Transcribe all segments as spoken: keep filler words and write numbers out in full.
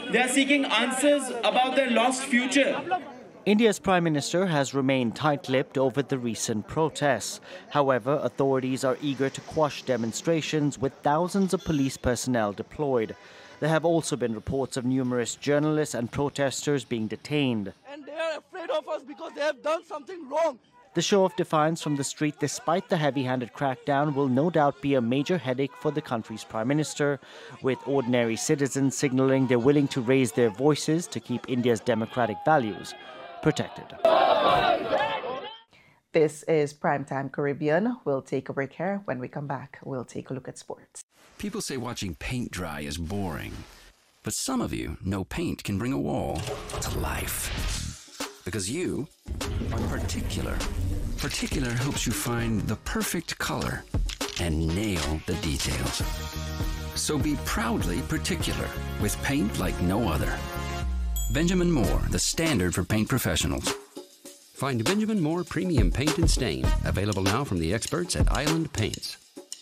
They are seeking answers about their lost future. India's Prime Minister has remained tight-lipped over the recent protests. However, authorities are eager to quash demonstrations with thousands of police personnel deployed. There have also been reports of numerous journalists and protesters being detained. And they are afraid of us because they have done something wrong. The show of defiance from the street, despite the heavy-handed crackdown, will no doubt be a major headache for the country's Prime Minister, with ordinary citizens signaling they're willing to raise their voices to keep India's democratic values protected. This is Primetime Caribbean. We'll take a break here. When we come back, we'll take a look at sports. People say watching paint dry is boring, but some of you know paint can bring a wall to life. Because you are particular. Particular helps you find the perfect color and nail the details. So be proudly particular with paint like no other. Benjamin Moore, the standard for paint professionals. Find Benjamin Moore Premium Paint and Stain, available now from the experts at Island Paints.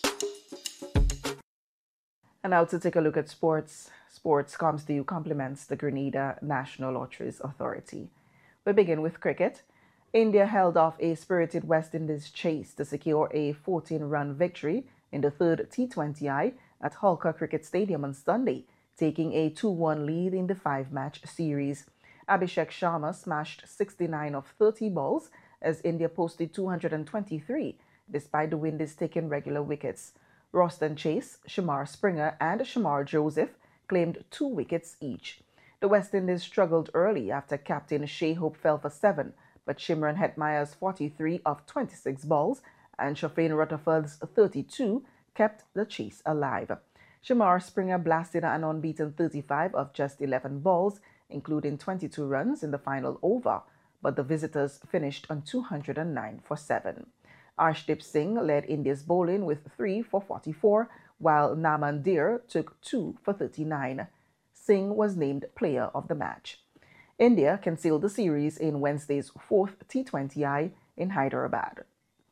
And now to take a look at sports. Sports comes to you compliments the Grenada National Lotteries Authority. We begin with cricket. India held off a spirited West Indies chase to secure a fourteen-run victory in the third T twenty I at Holkar Cricket Stadium on Sunday, taking a two one lead in the five-match series. Abhishek Sharma smashed sixty-nine of thirty balls as India posted two hundred twenty-three, despite the Windies taking regular wickets. Roston Chase, Shamar Springer and Shamar Joseph claimed two wickets each. The West Indies struggled early after captain Shai Hope fell for seven, but Shimron Hetmeyer's forty-three of twenty-six balls and Shafin Rutherford's thirty-two kept the chase alive. Shamar Springer blasted an unbeaten thirty-five of just eleven balls, including twenty-two runs in the final over, but the visitors finished on two hundred nine for seven. Arshdeep Singh led India's bowling with three for forty-four, while Naman Dir took two for thirty-nine. Singh was named player of the match. India can seal the series in Wednesday's fourth T twenty I in Hyderabad.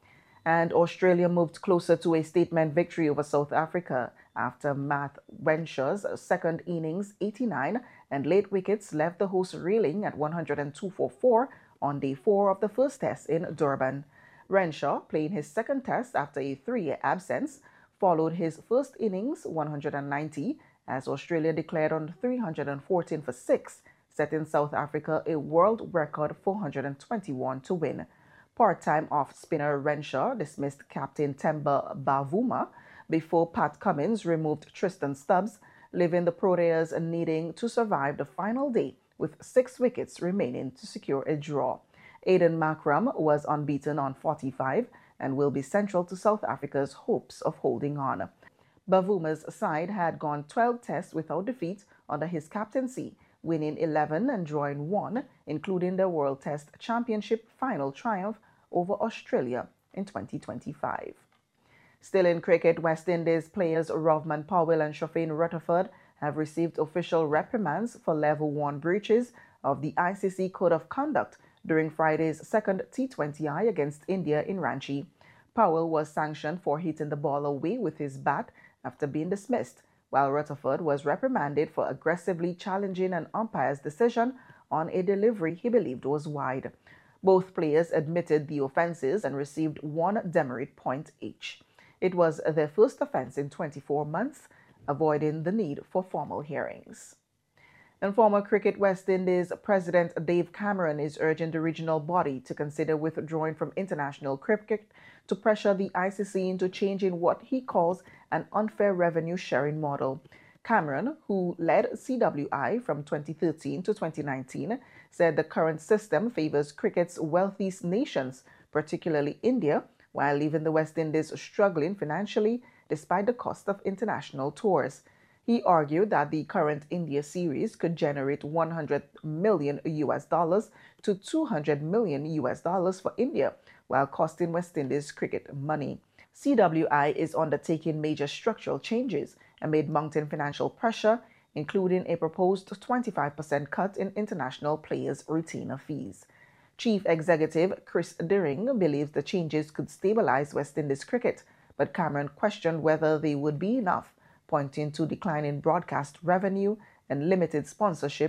And Australia moved closer to a statement victory over South Africa after Matt Wenshaw's second innings eighty-nine and late wickets left the hosts reeling at one hundred two for four on day four of the first test in Durban. Renshaw, playing his second test after a three-year absence, followed his first innings one hundred ninety as Australia declared on three hundred fourteen for six, setting South Africa a world record four hundred twenty-one to win. Part-time off-spinner Renshaw dismissed captain Temba Bavuma before Pat Cummins removed Tristan Stubbs, leaving the Proteas needing to survive the final day with six wickets remaining to secure a draw. Aiden Makram was unbeaten on forty-five and will be central to South Africa's hopes of holding on. Bavuma's side had gone twelve tests without defeat under his captaincy, winning eleven and drawing one, including the World Test Championship final triumph over Australia in twenty twenty-five. Still in cricket, West Indies players Rovman Powell and Shafin Rutherford have received official reprimands for level one breaches of the I C C Code of Conduct during Friday's second T twenty I against India in Ranchi. Powell was sanctioned for hitting the ball away with his bat after being dismissed, while Rutherford was reprimanded for aggressively challenging an umpire's decision on a delivery he believed was wide. Both players admitted the offenses and received one demerit point each. It was their first offense in twenty-four months, avoiding the need for formal hearings. And former Cricket West Indies President Dave Cameron is urging the regional body to consider withdrawing from international cricket to pressure the I C C into changing what he calls an unfair revenue sharing model. Cameron, who led C W I from twenty thirteen to twenty nineteen, said the current system favors cricket's wealthiest nations, particularly India, while leaving the West Indies struggling financially despite the cost of international tours. He argued that the current India series could generate one hundred million U S dollars to two hundred million U S dollars for India, while costing West Indies cricket money. C W I is undertaking major structural changes amid mounting financial pressure, including a proposed twenty-five percent cut in international players' retainer fees. Chief Executive Chris Deering believes the changes could stabilize West Indies cricket, but Cameron questioned whether they would be enough, pointing to declining broadcast revenue and limited sponsorship